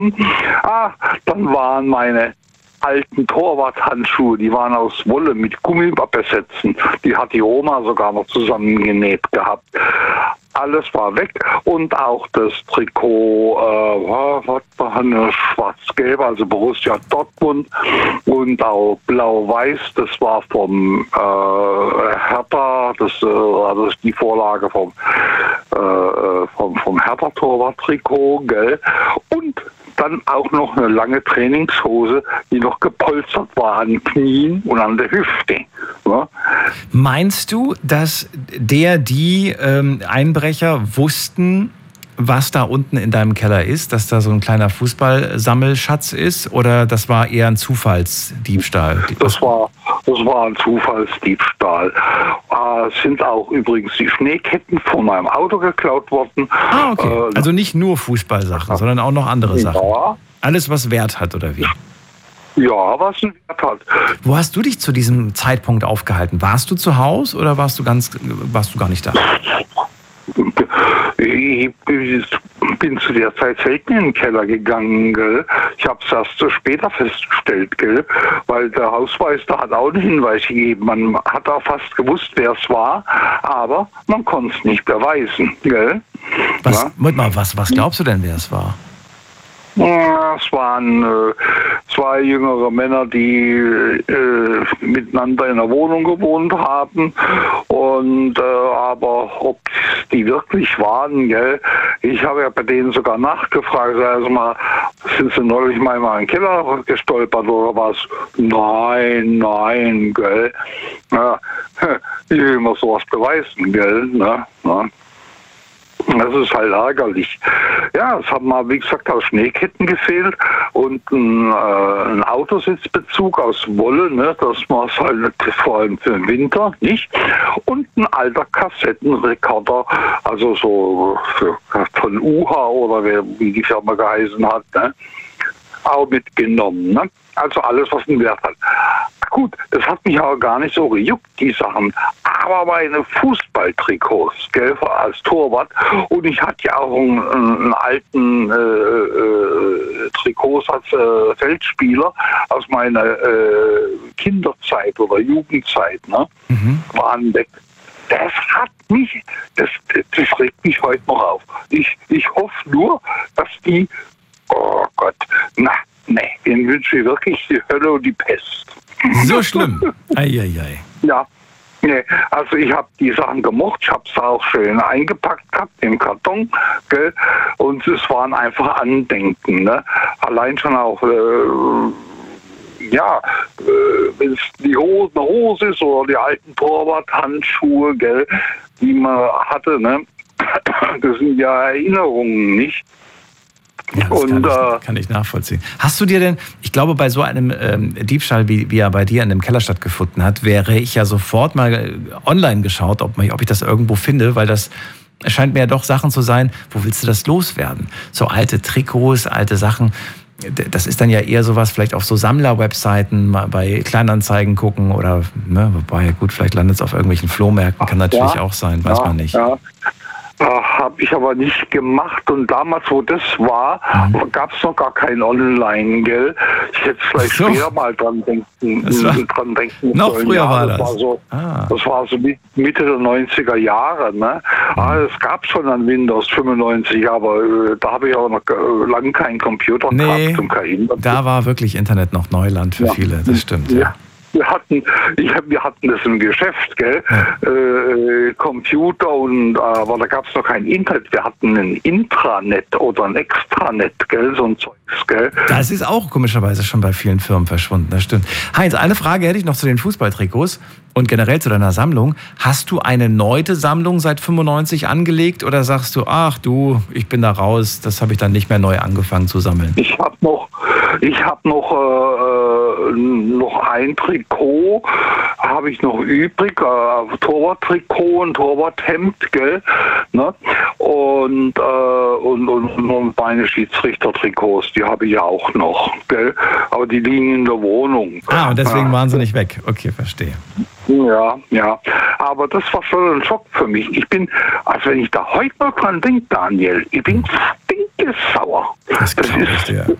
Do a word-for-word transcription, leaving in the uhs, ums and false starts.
Ah, dann waren meine alten Torwarthandschuhe, die waren aus Wolle mit Gummibesetzen. Die hat die Oma sogar noch zusammengenäht gehabt. Alles war weg und auch das Trikot, äh, was war schwarz-gelb, also Borussia Dortmund und auch blau-weiß, das war vom äh, Hertha, das, äh, also das ist die Vorlage vom, äh, vom, vom Hertha-Torwart-Trikot, gell? Und dann auch noch eine lange Trainingshose, die noch gepolstert war an Knien und an der Hüfte. Ja. Meinst du, dass der, die ähm, Einbrecher wussten, was da unten in deinem Keller ist, dass da so ein kleiner Fußballsammelschatz ist, oder das war eher ein Zufallsdiebstahl? Das war, das war ein Zufallsdiebstahl. Äh, es sind auch übrigens die Schneeketten von meinem Auto geklaut worden. Ah, okay. Äh, also nicht nur Fußballsachen, sondern auch noch andere Sachen. Ja. Alles, was Wert hat, oder wie? Ja, was einen Wert hat. Wo hast du dich zu diesem Zeitpunkt aufgehalten? Warst du zu Hause oder warst du ganz, warst du gar nicht da? Ich bin zu der Zeit selten in den Keller gegangen, gell? Ich habe es erst so später festgestellt, gell? Weil der Hausmeister da hat auch einen Hinweis gegeben. Man hat auch fast gewusst, wer es war, aber man konnte es nicht beweisen, gell? Was, ja? mal, was, was glaubst du denn, wer es war? Ja, es waren äh, zwei jüngere Männer, die äh, miteinander in einer Wohnung gewohnt haben. Und äh, aber ob die wirklich waren, gell? Ich habe ja bei denen sogar nachgefragt, also mal, sind sie neulich mal in meinen Keller gestolpert oder was? Nein, nein, gell? Ja, ich will immer sowas beweisen, gell? Ne? Ja. Das ist halt ärgerlich. Ja, es haben mal, wie gesagt, auch Schneeketten gefehlt und ein, äh, ein Autositzbezug aus Wolle, ne, das war es halt vor allem für den Winter, nicht? Und ein alter Kassettenrekorder, also so für, von U H A oder wie die Firma geheißen hat, ne? Auch mitgenommen. Ne? Also alles, was einen Wert hat. Gut, das hat mich aber gar nicht so gejuckt, die Sachen. Aber meine Fußballtrikots, gell, als Torwart, und ich hatte ja auch einen, einen alten äh, äh, Trikots als äh, Feldspieler aus meiner äh, Kinderzeit oder Jugendzeit, ne, mhm. waren weg. Das hat mich, das, das regt mich heute noch auf. Ich, ich hoffe nur, dass die, oh Gott, na, nee, denen wünsche ich wirklich die Hölle und die Pest. So schlimm. Eieiei. Ja, nee, also ich habe die Sachen gemocht, ich habe es auch schön eingepackt gehabt im Karton, gell? Und es waren einfach Andenken, ne? Allein schon auch, äh, ja, äh, wenn es die Hose, eine Hose ist oder die alten Torwarthandschuhe, gell, die man hatte, ne? Das sind ja Erinnerungen, nicht? Ja, das und, kann, ich, kann ich nachvollziehen. Hast du dir denn, ich glaube, bei so einem ähm, Diebstahl, wie, wie er bei dir in dem Keller stattgefunden hat, wäre ich ja sofort mal online geschaut, ob, ob ich das irgendwo finde, weil das scheint mir ja doch Sachen zu sein, wo willst du das loswerden? So alte Trikots, alte Sachen, das ist dann ja eher sowas, vielleicht auf so Sammler-Webseiten, mal bei Kleinanzeigen gucken oder, ne, wobei, gut, vielleicht landet es auf irgendwelchen Flohmärkten, kann natürlich ja auch sein, weiß ja, man nicht. Ja. Habe ich aber nicht gemacht und damals, wo das war, mhm. gab es noch gar kein Online, gell? Ich hätte vielleicht so. später mal dran denken, war, dran denken noch sollen. früher ja, war das. das. War so, ah. das war so Mitte der neunziger Jahre, ne? Mhm. Ah, es gab schon an Windows fünfundneunzig, aber äh, da habe ich auch noch äh, lange keinen Computer nee, gehabt und kein Internet. Da war wirklich Internet noch Neuland für ja. viele, das stimmt. Ja. ja. Wir hatten, ich, wir hatten das im Geschäft, gell? Ja. Äh, Computer und, aber da gab es noch kein Internet. Wir hatten ein Intranet oder ein Extranet, gell? So ein Zeugs, gell? Das ist auch komischerweise schon bei vielen Firmen verschwunden, das stimmt. Heinz, eine Frage hätte ich noch zu den Fußballtrikots und generell zu deiner Sammlung. Hast du eine neue Sammlung seit fünfundneunzig angelegt oder sagst du, ach du, ich bin da raus, das habe ich dann nicht mehr neu angefangen zu sammeln? Ich habe noch, ich habe noch, äh, äh, noch ein Trikot habe ich noch übrig, äh, Torwarttrikot und Torwarthemd, gell? Ne? Und, äh, und, und, und meine Schiedsrichtertrikots, die habe ich ja auch noch, gell? Aber die liegen in der Wohnung. Ah, und deswegen ja. waren sie nicht weg. Okay, verstehe. Ja, ja. Aber das war schon ein Schock für mich. Ich bin, also wenn ich da heute noch dran denke, Daniel, ich bin stinkesauer. Das, das ist, dir.